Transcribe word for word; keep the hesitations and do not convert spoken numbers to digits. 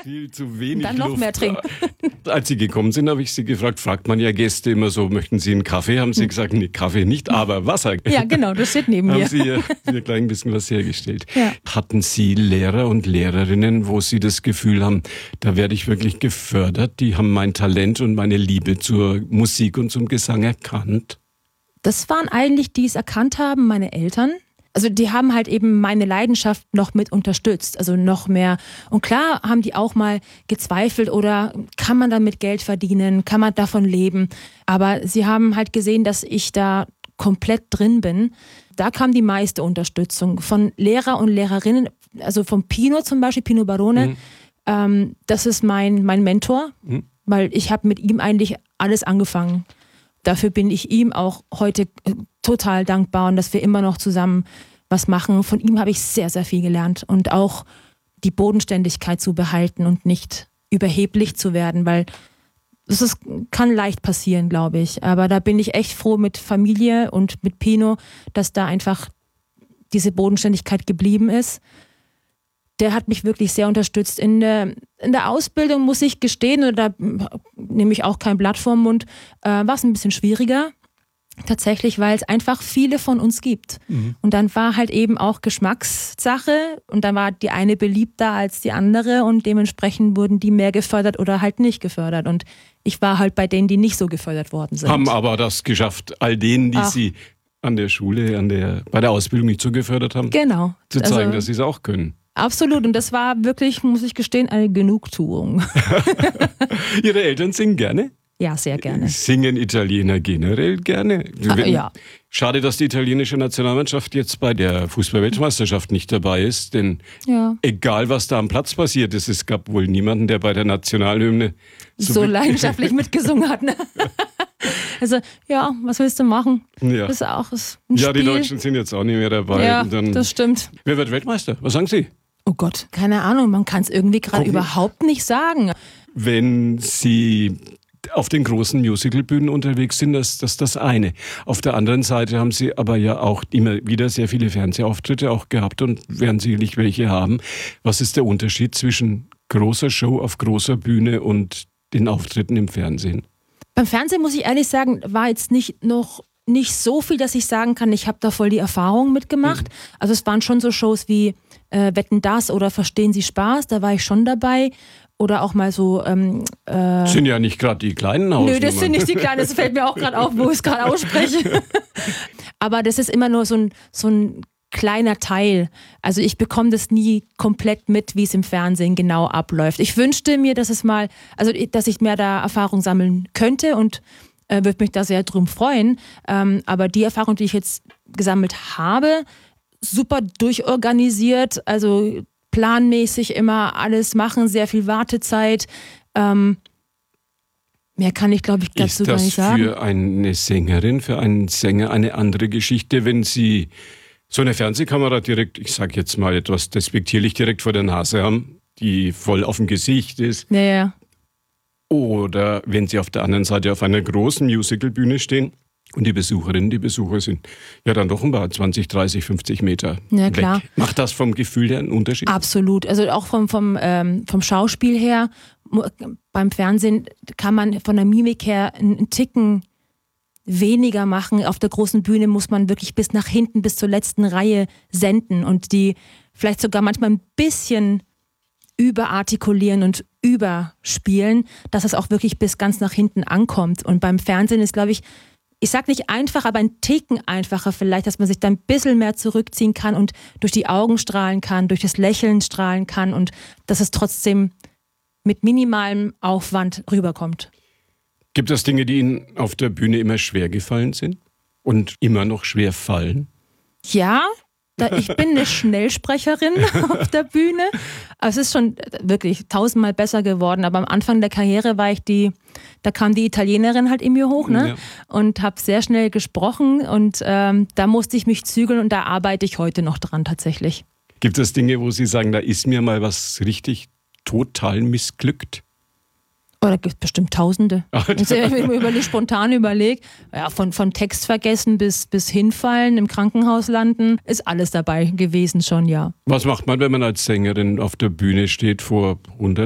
viel zu wenig Dann noch Luft. mehr trinken. Als Sie gekommen sind, habe ich Sie gefragt, fragt man ja Gäste immer so, möchten Sie einen Kaffee? Haben Sie gesagt, nee, Kaffee nicht, aber Wasser. Ja, genau, das steht neben Haben mir. Sie ihr, ihr klein bisschen was hergestellt. Ja. Hatten Sie Lehrer und Lehrerinnen, wo Sie das Gefühl haben, da werde ich wirklich gefördert, die haben mein Talent und meine Liebe zur Musik und zum Gesang erkannt? Das waren eigentlich, die es erkannt haben, meine Eltern. Also die haben halt eben meine Leidenschaft noch mit unterstützt, also noch mehr. Und klar haben die auch mal gezweifelt oder kann man damit Geld verdienen, kann man davon leben. Aber sie haben halt gesehen, dass ich da komplett drin bin. Da kam die meiste Unterstützung von Lehrer und Lehrerinnen, also vom Pino zum Beispiel, Pino Barone. Mhm. Ähm, das ist mein, mein Mentor, mhm. weil ich habe mit ihm eigentlich alles angefangen. Dafür bin ich ihm auch heute total dankbar und dass wir immer noch zusammen was machen. Von ihm habe ich sehr, sehr viel gelernt und auch die Bodenständigkeit zu behalten und nicht überheblich zu werden, weil das ist, kann leicht passieren, glaube ich. Aber da bin ich echt froh mit Familie und mit Pino, dass da einfach diese Bodenständigkeit geblieben ist. Der hat mich wirklich sehr unterstützt. In der, in der Ausbildung muss ich gestehen, oder da nehme ich auch kein Blatt vorm Mund, äh, war es ein bisschen schwieriger. Tatsächlich, weil es einfach viele von uns gibt. Mhm. Und dann war halt eben auch Geschmackssache und dann war die eine beliebter als die andere und dementsprechend wurden die mehr gefördert oder halt nicht gefördert. Und ich war halt bei denen, die nicht so gefördert worden sind. Haben aber das geschafft, all denen, die Ach. Sie an der Schule, an der, bei der Ausbildung nicht so gefördert haben, genau. zu zeigen, also, dass sie es auch können. Absolut. Und das war wirklich, muss ich gestehen, eine Genugtuung. Ihre Eltern singen gerne? Ja, sehr gerne. Singen Italiener generell gerne? Ah, ja. Schade, dass die italienische Nationalmannschaft jetzt bei der Fußball-Weltmeisterschaft nicht dabei ist, denn ja. egal, was da am Platz passiert ist, es gab wohl niemanden, der bei der Nationalhymne so, so leidenschaftlich mitgesungen hat. Ne? Also, ja, was willst du machen? Ja. Das ist auch ist ein ja, Spiel. Die Deutschen sind jetzt auch nicht mehr dabei. Ja, Und dann, das stimmt. Wer wird Weltmeister? Was sagen Sie? Oh Gott, keine Ahnung, man kann es irgendwie gerade überhaupt nicht sagen. Wenn Sie auf den großen Musicalbühnen unterwegs sind, das ist das, das eine. Auf der anderen Seite haben Sie aber ja auch immer wieder sehr viele Fernsehauftritte auch gehabt und werden sicherlich welche haben. Was ist der Unterschied zwischen großer Show auf großer Bühne und den Auftritten im Fernsehen? Beim Fernsehen, muss ich ehrlich sagen, war jetzt nicht noch nicht so viel, dass ich sagen kann, ich habe da voll die Erfahrung mitgemacht. Mhm. Also es waren schon so Shows wie äh, Wetten, das oder Verstehen Sie Spaß, da war ich schon dabei. Oder auch mal so... Ähm, äh das sind ja nicht gerade die kleinen Hausnummern. Nö, das sind nicht die kleinen, das fällt mir auch gerade auf, wo ich es gerade ausspreche. Aber das ist immer nur so ein, so ein kleiner Teil. Also ich bekomme das nie komplett mit, wie es im Fernsehen genau abläuft. Ich wünschte mir, dass es mal, also dass ich mehr da Erfahrung sammeln könnte und äh, würde mich da sehr drum freuen. Ähm, aber die Erfahrung, die ich jetzt gesammelt habe, super durchorganisiert, also planmäßig immer alles machen, sehr viel Wartezeit. Ähm, mehr kann ich, glaube ich, dazu gar nicht sagen. Ist das für eine Sängerin, für einen Sänger eine andere Geschichte, wenn Sie so eine Fernsehkamera direkt, ich sage jetzt mal etwas despektierlich, direkt vor der Nase haben, die voll auf dem Gesicht ist? Ja, ja. Oder wenn Sie auf der anderen Seite auf einer großen Musicalbühne stehen und die Besucherinnen, die Besucher sind ja dann doch ein paar zwanzig, dreißig, fünfzig Meter ja, klar. weg. Macht das vom Gefühl her einen Unterschied? Absolut. Also auch vom, vom, ähm, vom Schauspiel her, beim Fernsehen kann man von der Mimik her einen Ticken weniger machen. Auf der großen Bühne muss man wirklich bis nach hinten, bis zur letzten Reihe senden und die vielleicht sogar manchmal ein bisschen überartikulieren und überspielen, dass es auch wirklich bis ganz nach hinten ankommt. Und beim Fernsehen ist, glaube ich, ich sag nicht einfach, aber ein Ticken einfacher vielleicht, dass man sich dann ein bisschen mehr zurückziehen kann und durch die Augen strahlen kann, durch das Lächeln strahlen kann und dass es trotzdem mit minimalem Aufwand rüberkommt. Gibt es Dinge, die Ihnen auf der Bühne immer schwer gefallen sind und immer noch schwer fallen? Ja, da, ich bin eine Schnellsprecherin auf der Bühne. Also es ist schon wirklich tausendmal besser geworden. Aber am Anfang der Karriere war ich die, da kam die Italienerin halt in mir hoch, ne? Ja. Und habe sehr schnell gesprochen und ähm, da musste ich mich zügeln und da arbeite ich heute noch dran tatsächlich. Gibt es Dinge, wo Sie sagen, da ist mir mal was richtig total missglückt? Oh, da gibt es bestimmt Tausende. Wenn ich mir spontan überlege, ja, von, von Text vergessen bis, bis hinfallen, im Krankenhaus landen, ist alles dabei gewesen schon, ja. Was macht man, wenn man als Sängerin auf der Bühne steht vor hundert